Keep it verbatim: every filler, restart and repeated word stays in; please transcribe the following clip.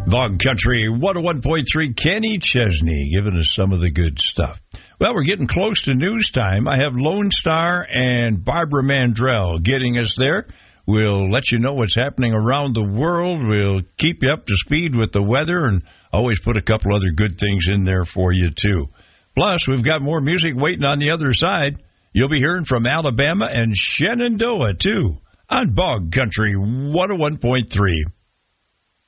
Bog Country one oh one point three, Kenny Chesney giving us some of the good stuff. Well, we're getting close to news time. I have Lone Star and Barbara Mandrell getting us there. We'll let you know what's happening around the world. We'll keep you up to speed with the weather and always put a couple other good things in there for you, too. Plus, we've got more music waiting on the other side. You'll be hearing from Alabama and Shenandoah, too, on Bog Country one oh one point three.